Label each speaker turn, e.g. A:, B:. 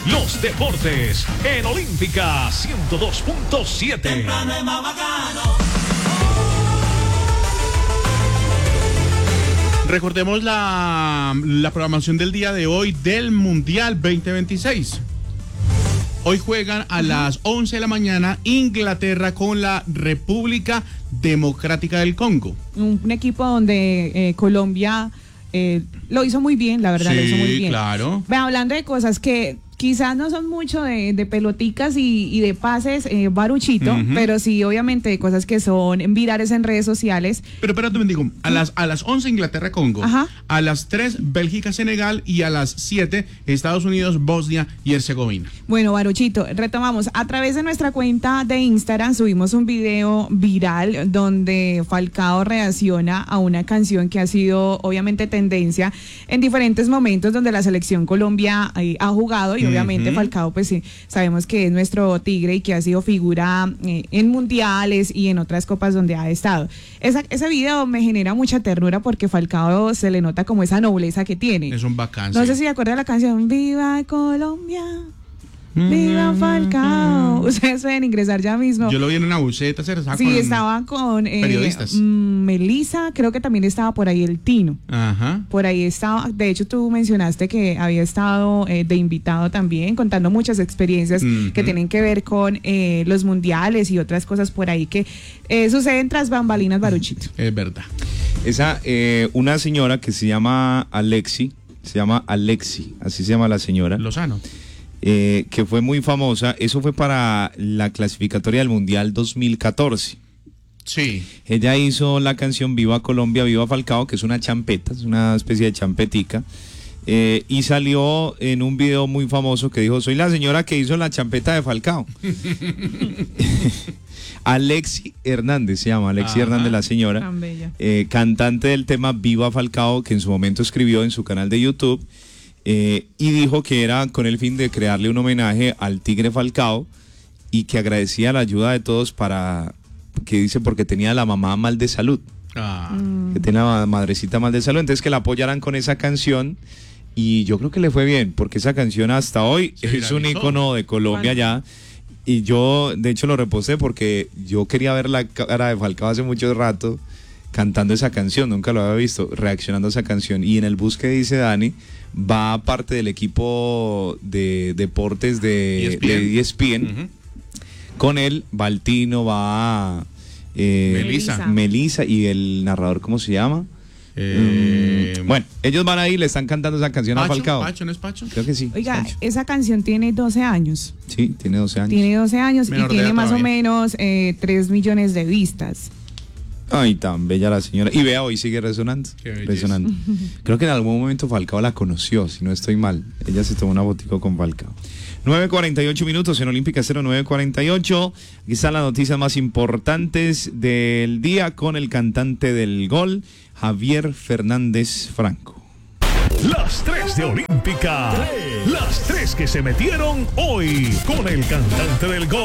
A: los deportes en Olímpica 102.7.
B: Temprano es más bacano.
C: Recordemos la programación del día de hoy del Mundial 2026. Hoy juegan a las 11 de la mañana Inglaterra con la República Democrática del Congo.
D: Un equipo donde Colombia lo hizo muy bien, la verdad,
C: Sí,
D: lo hizo muy bien.
C: Claro.
D: Hablando de cosas que quizás no son mucho de peloticas y de pases, Baruchito, pero sí, obviamente, de cosas que son virales en redes sociales.
C: Pero espérate un digo, a las 11 Inglaterra-Congo,
D: Ajá.
C: a las 3 Bélgica-Senegal y a las 7 Estados Unidos-Bosnia y Herzegovina.
D: Bueno, Baruchito, retomamos. A través de nuestra cuenta de Instagram subimos un video viral donde Falcao reacciona a una canción que ha sido obviamente tendencia en diferentes momentos donde la selección Colombia ha jugado y obviamente Falcao pues sí, sabemos que es nuestro tigre y que ha sido figura en mundiales y en otras copas donde ha estado. Ese video me genera mucha ternura porque Falcao se le nota como esa nobleza que tiene.
C: Es un bacán.
D: No
C: sí.
D: sé si acuerdan la canción Viva Colombia, Viva Falcao. Ustedes pueden ingresar ya mismo.
C: Yo lo vi en una buceta,
D: Sí, estaba con
C: periodistas.
D: Melissa, creo que también estaba por ahí el Tino.
C: Ajá.
D: Por ahí estaba, de hecho tú mencionaste que había estado de invitado también, contando muchas experiencias que tienen que ver con los mundiales y otras cosas por ahí que suceden tras bambalinas, Baruchito.
C: Es verdad.
E: Una señora que se llama Alexi, así se llama la señora.
C: Lozano.
E: Que fue muy famosa, eso fue para la clasificatoria del Mundial 2014.
C: Sí.
E: Ella hizo la canción Viva Colombia, Viva Falcao, que es una champeta, es una especie de champetica, y salió en un video muy famoso que dijo, soy la señora que hizo la champeta de Falcao. Alexi Hernández se llama, Alexi Hernández la señora,
D: Tan bella.
E: cantante del tema Viva Falcao, que en su momento escribió en su canal de YouTube, y dijo que era con el fin de crearle un homenaje al Tigre Falcao y que agradecía la ayuda de todos que dice porque tenía la mamá mal de salud, que tenía la madrecita mal de salud, entonces que la apoyaran con esa canción y yo creo que le fue bien porque esa canción hasta hoy es un ícono de Colombia ya. Y yo de hecho lo reposté porque yo quería ver la cara de Falcao hace mucho rato cantando esa canción, nunca lo había visto, reaccionando a esa canción. Y en el bus que dice Dani, va parte del equipo de deportes de ESPN. Con él va el Tino, va Melissa y el narrador, ¿cómo se llama? Bueno, ellos van ahí, le están cantando esa canción a Falcao.
C: ¿Pacho, no es Pacho?
E: Creo que sí.
D: Oiga,
E: Pacho.
D: esa canción tiene 12 años.
E: Sí, tiene 12 años.
D: Tiene 12 años
C: Menor
D: y
C: de
D: tiene
C: edad
D: más o
C: todavía.
D: menos 3 millones de vistas.
E: Ay, tan bella la señora. Y vea, hoy sigue resonando. Resonando. Creo que en algún momento Falcao la conoció, si no estoy mal. Ella se tomó una botico con Falcao. 9:48 minutos en Olímpica 09:48. Aquí están las noticias más importantes del día con el cantante del gol, Javier Fernández Franco.
A: Las 3 de Olímpica. Las 3 que se metieron hoy con el cantante del gol.